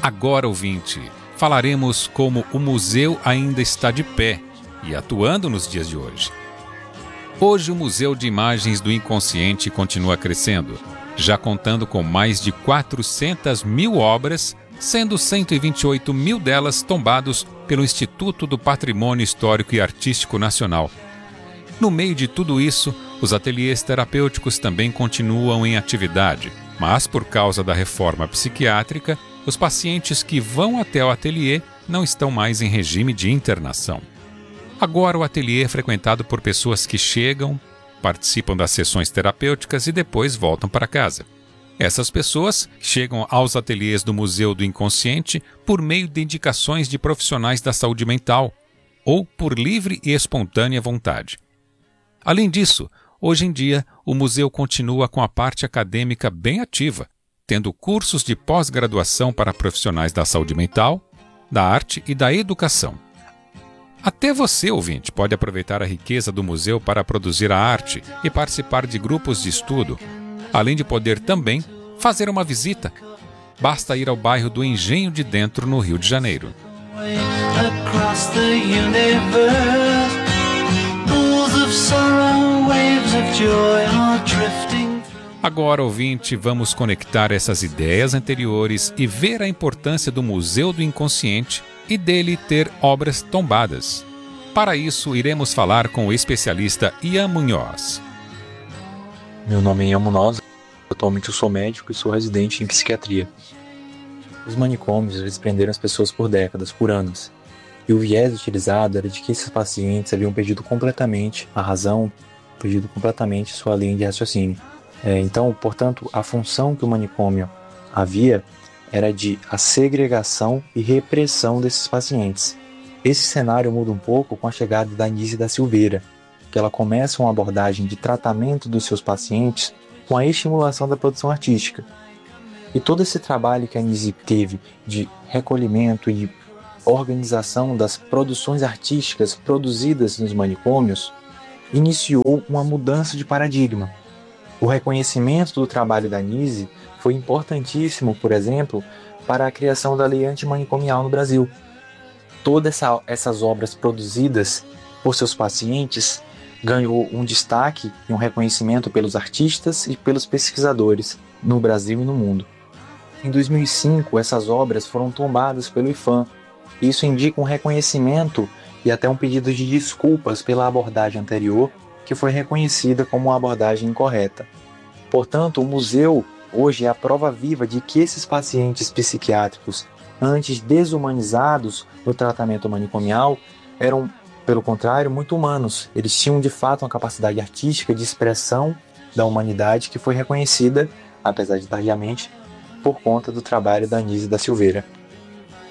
Agora, ouvinte, falaremos como o museu ainda está de pé e atuando nos dias de hoje. Hoje o Museu de Imagens do Inconsciente continua crescendo, já contando com mais de 400 mil obras, sendo 128 mil delas tombados pelo Instituto do Patrimônio Histórico e Artístico Nacional. No meio de tudo isso, os ateliês terapêuticos também continuam em atividade, mas por causa da reforma psiquiátrica, os pacientes que vão até o ateliê não estão mais em regime de internação. Agora o ateliê é frequentado por pessoas que chegam, participam das sessões terapêuticas e depois voltam para casa. Essas pessoas chegam aos ateliês do Museu do Inconsciente por meio de indicações de profissionais da saúde mental ou por livre e espontânea vontade. Além disso, hoje em dia, o museu continua com a parte acadêmica bem ativa, tendo cursos de pós-graduação para profissionais da saúde mental, da arte e da educação. Até você, ouvinte, pode aproveitar a riqueza do museu para produzir a arte e participar de grupos de estudo, além de poder também fazer uma visita. Basta ir ao bairro do Engenho de Dentro, no Rio de Janeiro. Agora, ouvinte, vamos conectar essas ideias anteriores e ver a importância do Museu do Inconsciente e dele ter obras tombadas. Para isso, iremos falar com o especialista Ian Munhoz. Meu nome é Ian Munhoz, atualmente eu sou médico e sou residente em psiquiatria. Os manicômios eles prenderam as pessoas por décadas, por anos. E o viés utilizado era de que esses pacientes haviam perdido completamente a razão, perdido completamente sua linha de raciocínio. Então, portanto, a função que o manicômio havia era de a segregação e repressão desses pacientes. Esse cenário muda um pouco com a chegada da Anísia da Silveira, que ela começa uma abordagem de tratamento dos seus pacientes com a estimulação da produção artística. E todo esse trabalho que a Anísia teve de recolhimento e organização das produções artísticas produzidas nos manicômios iniciou uma mudança de paradigma. O reconhecimento do trabalho da Anísia foi importantíssimo, por exemplo, para a criação da lei antimanicomial no Brasil. Todas essas obras produzidas por seus pacientes ganhou um destaque e um reconhecimento pelos artistas e pelos pesquisadores no Brasil e no mundo. Em 2005, essas obras foram tombadas pelo IPHAN. Isso indica um reconhecimento e até um pedido de desculpas pela abordagem anterior, que foi reconhecida como uma abordagem incorreta. Portanto, o museu hoje é a prova viva de que esses pacientes psiquiátricos, antes desumanizados no tratamento manicomial, eram, pelo contrário, muito humanos. Eles tinham, de fato, uma capacidade artística de expressão da humanidade que foi reconhecida, apesar de tardiamente, por conta do trabalho da Anísia da Silveira.